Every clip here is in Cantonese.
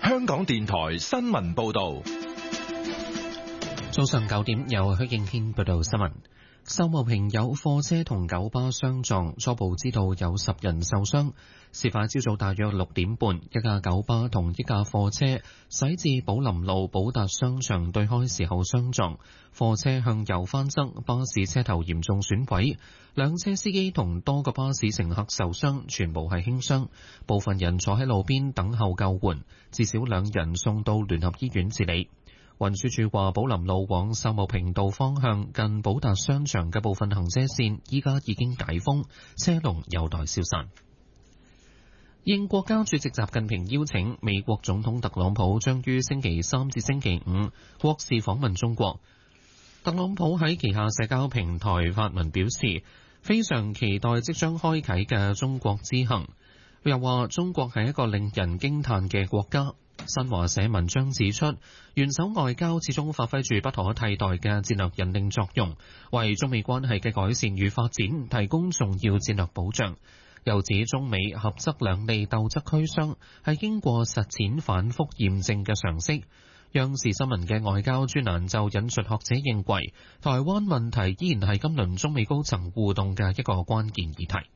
香港電台新聞報道。 早上9點，由許敬軒報道新聞。秀茂坪有貨車同九巴相撞，初步知道有10人受傷。事發朝早大約6點半，一架九巴同一架貨車駛至寶林路寶達商場對開時候相撞，貨車向右翻側，巴士車頭嚴重損毀，兩車司機同多個巴士乘客受傷，全部係輕傷，部分人坐喺路邊等候救援，至少2人送到聯合醫院治理。運輸署話，寶林路往秀茂坪道方向近寶達商場嘅部分行車線依家已經解封，車龍有待消散。應國家主席習近平邀請，美國總統特朗普將於星期3至星期5國事訪問中國。特朗普喺旗下社交平台發文表示，非常期待即將開啟嘅中國之行，又話中國係一個令人驚嘆嘅國家。新華社文章指出，元首外交始終發揮住不可替代嘅戰略引領作用，為中美關係嘅改善與發展提供重要戰略保障。又指中美合則兩利，鬥則俱傷，係經過實踐反覆驗證嘅常識。央視新聞嘅外交專欄就引述學者認為，台灣問題依然係今輪中美高層互動嘅一個關鍵議題。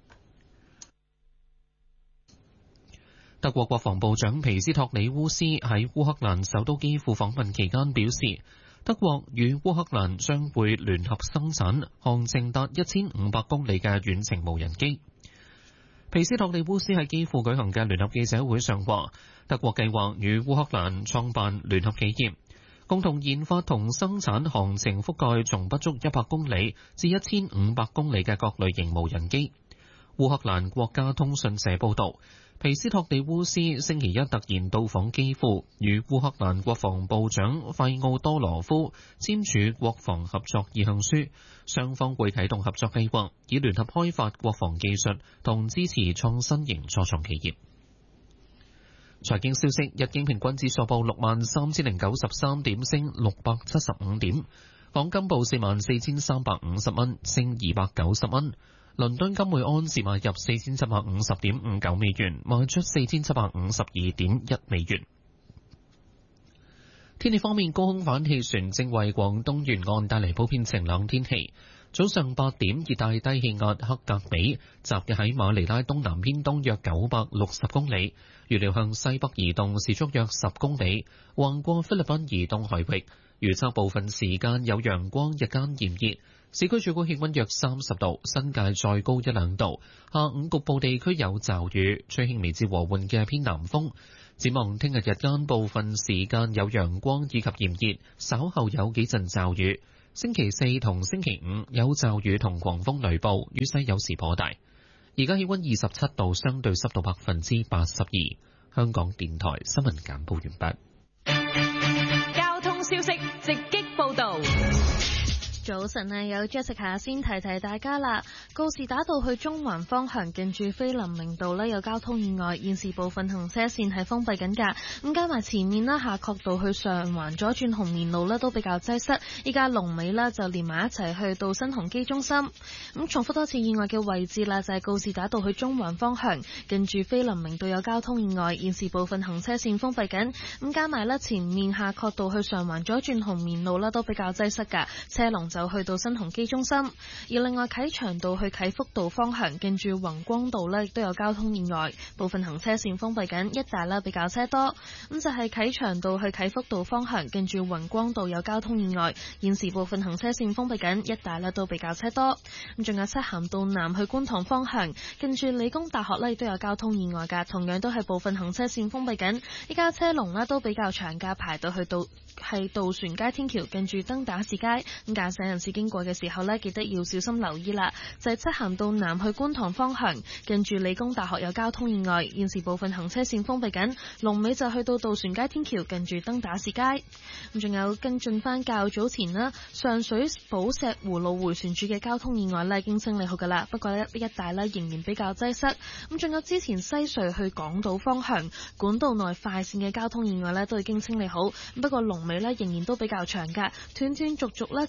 德國國防部長皮斯托里烏斯喺烏克蘭首都基輔訪問期間表示，德國與烏克蘭將會聯合生產航程達1500公里嘅遠程無人機。皮斯托里烏斯喺基輔舉行嘅聯合記者會上話，德國計劃與烏克蘭創辦聯合企業，共同研發同生產航程覆蓋從不足100公里至1500公里嘅各類型無人機。烏克蘭國家通訊社報導，皮斯托里烏斯星期一突然到訪基輔，與烏克蘭國防部長費奧多羅夫簽署國防合作意向書，雙方會啟動合作計劃，以聯合開發國防技術同支持創新型初創企業。財經消息，日經平均指數報63,093點，升675點；港金報44,350蚊，升290蚊。倫敦金每盎司買入4750.59美元，賣出4752.1美元。天氣方面，高空反氣旋正為廣東沿岸帶嚟普遍晴朗天氣。早上8點，熱帶低氣壓克格比集結喺馬尼拉東南偏東約960公里，預料向西北移動，時速約10公里，橫過菲律賓移動海域。預測部分時間有陽光，日間炎熱。市區最高氣溫約30度，新界再高1-2度。下午局部地區有驟雨，吹輕微至和緩嘅偏南風。展望聽日日間部分時間有陽光以及炎熱，稍後有幾陣驟雨。星期4同星期5有驟雨同狂風雷暴，雨勢有時頗大。而家氣溫27度，相對濕度82%。香港電台新聞簡報完畢。交通消息直擊報道。 早晨啊，有 Jessica 先提提大家啦。告士打道去中環方向近住菲林明道有交通意外，現時部分行車線係封閉緊㗎。咁加埋前面啦，夏慤道去上環左轉紅棉路都比較擠塞。依家龍尾就連埋一齊去到新鴻基中心。咁重複多次意外嘅位置啦，就係告士打道去中環方向近住菲林明道有交通意外，現時部分行車線封閉緊。咁加埋前面夏慤道去上環左轉紅棉路都比較擠塞㗎，車龍就去到新鴻基中心。而另外啟祥道去啟福道方向近住宏光道亦都有交通意外，部分行車線封閉緊，一帶比較車多。咁就係啟祥道去啟福道方向近住宏光道有交通意外，現時部分行車線封閉緊，一帶都比較車多。咁仲有漆咸道南去觀塘方向近住理工大學亦都有交通意外㗎，同樣都係部分行車線封閉緊，依家車龍都比較長㗎，排到去到係渡船街天橋近住登打士街。咁駕駛人士經過嘅時候記得要小心留意啦。就係漆咸道南去觀塘方向近住理工大學有交通意外，現時部分行車線封閉緊，龍尾就去到渡船街天橋近住登打士街。咁仲有跟進翻較早前上水寶石湖路迴旋處嘅交通意外已經清理好噶啦，不過一帶仍然比較擠塞。咁仲有之前西隧去港島方向管道內快線嘅交通意外都已經清理好，不過龍尾仍然都比較長噶，斷斷續續就去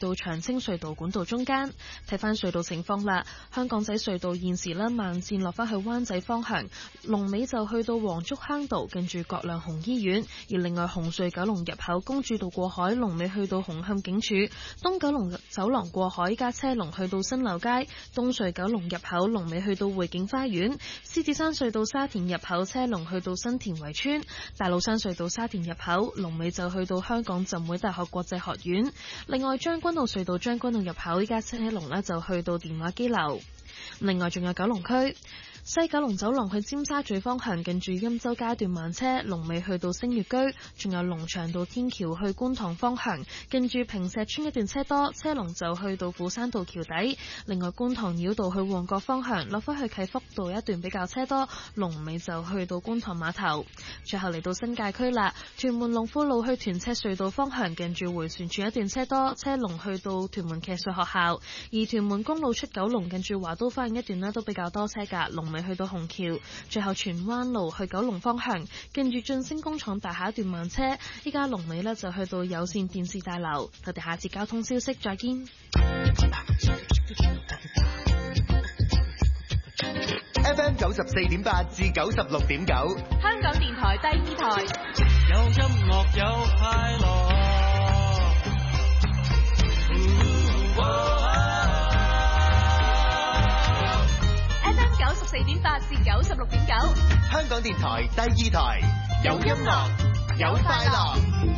到長青隧道管道中間。睇翻隧道情況啦，香港仔隧道現時慢線落翻去灣仔方向，龍尾就去到黃竹坑道近住葛量洪醫院。而另外紅隧九龍入口公主道過海，龍尾去到紅磡警署；東九龍走廊過海加車龍去到新樓街；東隧九龍入口龍尾去到匯景花園；獅子山隧道沙田入口車龍去到新田圍村；大老山隧道沙田入口龍尾就去到香港浸會大學國際學院。另外將軍澳隧道將軍澳入口依家車龍就去到電話機樓。另外仲有九龍區西九龍走廊去尖沙咀方向，近住欽州街段慢車，龍尾去到星月居；仲有龍翔道天橋去觀塘方向，近住坪石村一段車多，車龍就去到斧山道橋底。另外觀塘繞道去旺角方向，落返去啟福道一段比較車多，龍尾就去到觀塘碼頭。最後嚟到新界區啦，屯門龍富路去屯赤隧道方向，近住迴旋處一段車多，車龍去到屯門騎術學校；而屯門公路出九龍，近住華都花園一段都比較多車㗎，龍尾去到紅橋。最後荃灣路去九龍方向，近住晉升工廠大廈一段慢車，依家龍尾就去到有線電視大樓。我哋下次交通消息再見。 FM 94.8至96.9， 香港電台第二台， 有音樂有快樂。 FM 94.8至96.9， 香港電台第二台，有音樂有快樂。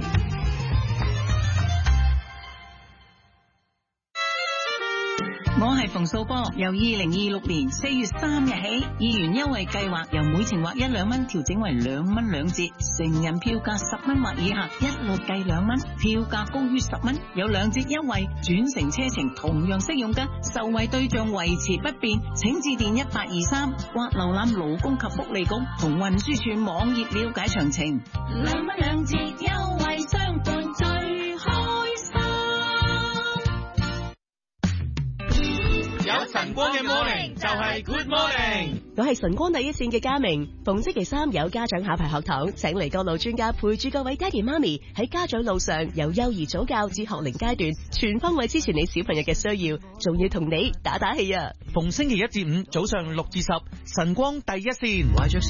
我係馮素波，由2026年4月3日起，議員優惠計劃由每程劃1、2蚊調整為2蚊2折，成人票價10蚊或以下一律計2蚊，票價高於10蚊有2折優惠，轉乘車程同樣適用㗎，受惠對象維持不變，請致電1823或瀏覽勞工及福利局同運輸署網頁了解詳情。2蚊2折優惠相伴最開心。 有晨光嘅 morning 就係 good morning。 我係晨光第一線嘅嘉明，逢星期三有家長考牌學堂，請嚟各路專家陪住各位爹哋媽咪喺家長路上，由幼兒早教至學齡階段，全方位支持你小朋友嘅需要，仲要同你打打氣啊！ 逢星期1至5早上6至10，晨光第一線。